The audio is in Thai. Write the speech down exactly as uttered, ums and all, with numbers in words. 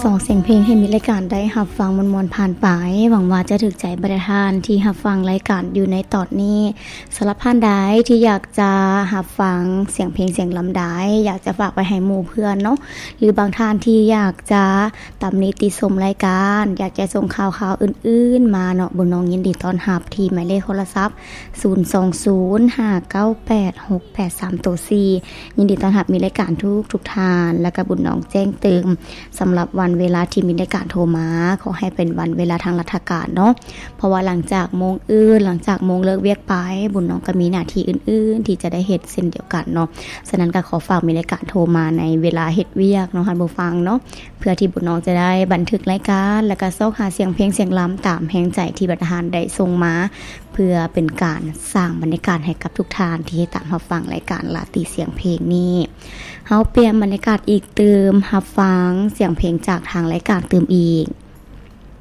สองเสียงเพลงให้มีรายการได้รับฟังมวลๆผ่านไปหวังว่าจะถึกใจบรรดาท่านที่รับฟังรายการอยู่ในตอนนี้สำหรับท่านใดที่อยากจะรับฟังเสียงเพลงเสียงลำได้อยากจะฝากไปให้หมู่เพื่อนเนาะหรือบางท่านที่อยากจะตำหนิติชมรายการอยากจะส่งข่าวๆอื่นๆมาเนาะบุญน้องยินดีต้อนรับที่หมายเลขโทรศัพท์ศูนย์ สอง ศูนย์ ห้า เก้า แปด หก แปด สาม ตัว สี่ยินดีต้อนรับมีรายการทุกทุกท่านและก็บุญน้องแจ้งเตือนสำหรับวันเวลาที่มีรายการโทรมาขอให้เป็นวันเวลาทางราชการเนาะเพราะว่าหลังจากโมงอื่นหลังจากโมงเลิกเวียกไปบุญน้องก็มีหน้าที่อื่นๆที่จะได้เฮ็ดเช่นเดียวกันเนาะฉะนั้นก็ขอฝากมีรายการโทรมาในเวลาเฮ็ดเวียกเนาะท่านผู้ฟังเนาะเพื่อที่บุญน้องจะได้บันทึกรายการแล้วก็ซอกหาเสียงเพลงเสียงล้ำตามแห่งใจที่บรรดาได้ส่งมาเพื่อเป็นการสร้างบรรยากาศให้กับทุกท่านที่ตามรับฟังรายการลาตีเสียงเพลงนี้เฮาเปลี่ยนบรรยากาศอีกเติมรับฟังเสียงเพลงจากทางรายการเติมอีก